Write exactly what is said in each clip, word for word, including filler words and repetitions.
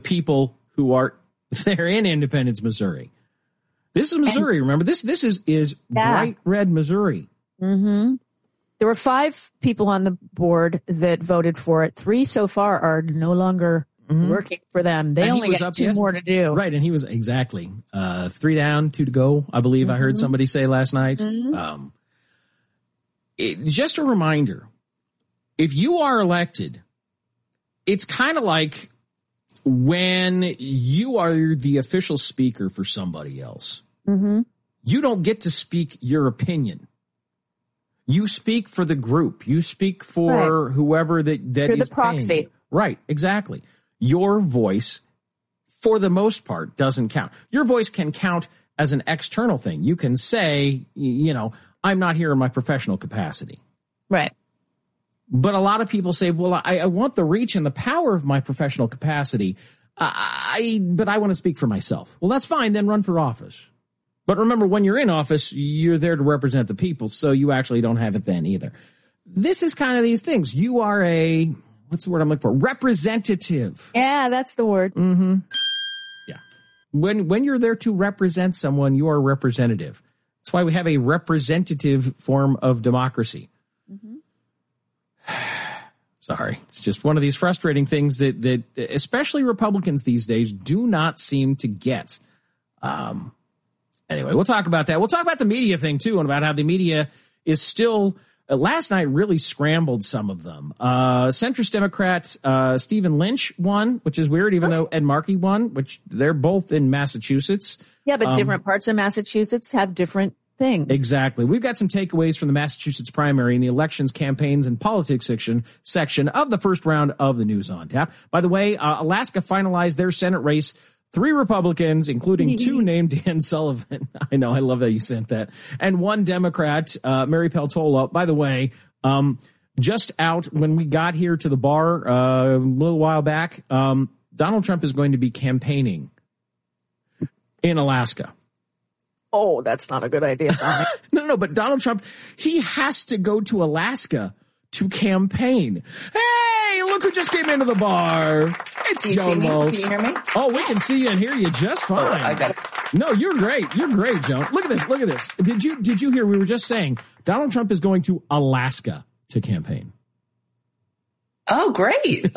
people who are there in Independence, Missouri. This is Missouri. And, remember, this this is, is yeah. bright red Missouri. Mm-hmm. There were five people on the board that voted for it. Three so far are no longer mm-hmm. working for them. They and only got two more to do. Right, and he was exactly uh, three down, two to go, I believe mm-hmm. I heard somebody say last night. Mm-hmm. Um, it, just a reminder, if you are elected, it's kind of like when you are the official speaker for somebody else. Mm-hmm. You don't get to speak your opinion. You speak for the group. You speak for right. whoever that, that You're is the proxy. paying. Right, exactly. Your voice, for the most part, doesn't count. Your voice can count as an external thing. You can say, you know, I'm not here in my professional capacity. Right. But a lot of people say, well, I, I want the reach and the power of my professional capacity. I, but I want to speak for myself. Well, that's fine. Then run for office. But remember, when you're in office, you're there to represent the people, so you actually don't have it then either. This is kind of these things. You are a, what's the word I'm looking for? Representative. Yeah, that's the word. Mm-hmm. Yeah. When when you're there to represent someone, you are a representative. That's why we have a representative form of democracy. Mm-hmm. Sorry. It's just one of these frustrating things that, that especially Republicans these days do not seem to get. Um Anyway, we'll talk about that. We'll talk about the media thing, too, and about how the media is still, uh, last night really scrambled some of them. Uh, centrist Democrat uh, Stephen Lynch won, which is weird, even though Ed Markey won, which they're both in Massachusetts. Yeah, but um, different parts of Massachusetts have different things. Exactly. We've got some takeaways from the Massachusetts primary in the elections, campaigns, and politics section, section of the first round of the News on Tap. By the way, uh, Alaska finalized their Senate race. Three Republicans, including two named Dan Sullivan. I know, I love that you sent that. And one Democrat, uh, Mary Peltola. By the way, um, just out when we got here to the bar uh, a little while back, um, Donald Trump is going to be campaigning in Alaska. Oh, that's not a good idea. no, no, but Donald Trump, he has to go to Alaska to campaign. Hey, look who just came into the bar. It's Joan Walsh. Can you hear me? Oh, we can see you and hear you just fine. Oh, I got it. No, you're great. You're great, Joan. Look at this. Look at this. Did you did you hear? We were just saying Donald Trump is going to Alaska to campaign. Oh, great.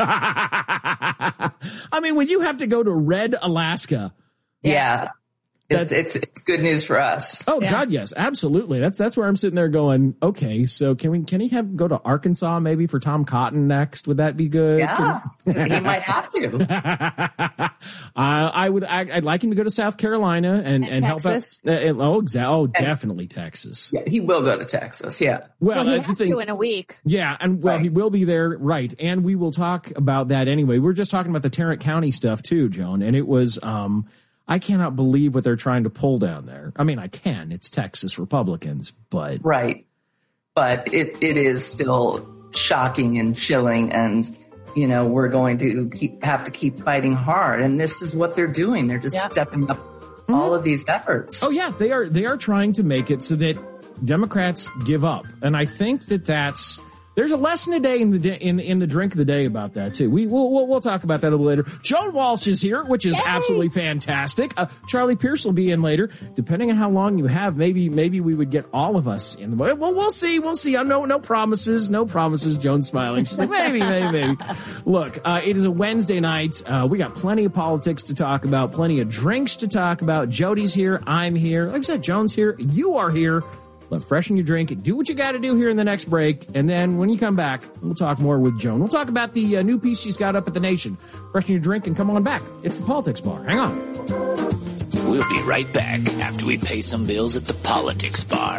I mean, when you have to go to Red Alaska. Yeah. It's, it's it's good news for us. Oh yeah. God, yes, absolutely. That's that's where I'm sitting there going. Okay, so can we can he have go to Arkansas maybe for Tom Cotton next? Would that be good? Yeah, he might have to. uh, I would. I, I'd like him to go to South Carolina and, and, and help out. Texas. Uh, oh, exa- oh, definitely Texas. Yeah, he will go to Texas. Yeah. Well, Well, well he uh, has thing, to in a week. Yeah, and well, right. he will be there, right? And we will talk about that anyway. We're just talking about the Tarrant County stuff too, Joan, and it was. um I cannot believe what they're trying to pull down there. I mean, I can. It's Texas Republicans, but right. But it it is still shocking and chilling, and you know we're going to keep, have to keep fighting hard. And this is what they're doing. They're just yeah. stepping up mm-hmm. all of these efforts. Oh yeah, they are. They are trying to make it so that Democrats give up, and I think that that's. There's a lesson today in the day, in in the drink of the day about that too. We we'll we'll, we'll talk about that a little later. Joan Walsh is here, which is Yay! absolutely fantastic. Uh, Charlie Pierce will be in later. Depending on how long you have, maybe maybe we would get all of us in the. Well, we'll see. We'll see. I'm no no promises. No promises. Joan's smiling. She's like maybe maybe maybe. Look, uh, it is a Wednesday night. Uh, we got plenty of politics to talk about. Plenty of drinks to talk about. Jody's here. I'm here. Like I said, Joan's here. You are here. Let freshen your drink. Do what you got to do here in the next break. And then when you come back, we'll talk more with Joan. We'll talk about the uh, new piece she's got up at the Nation. Freshen your drink and come on back. It's the Politics Bar. Hang on. We'll be right back after we pay some bills at the Politics Bar.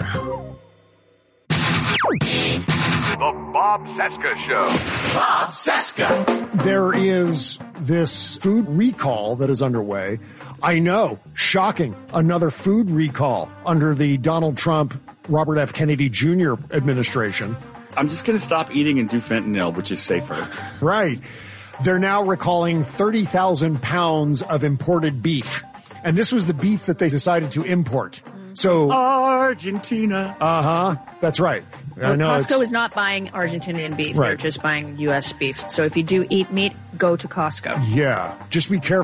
The Bob Cesca Show. Bob Cesca. There is this food recall that is underway. I know, shocking, another food recall under the Donald Trump, Robert F. Kennedy Junior administration. I'm just going to stop eating and do fentanyl, which is safer. Right. They're now recalling thirty thousand pounds of imported beef. And this was the beef that they decided to import. So Argentina. Uh-huh. That's right. Well, I know Costco is not buying Argentinian beef. Right. They're just buying U S beef. So if you do eat meat, go to Costco. Yeah. Just be careful.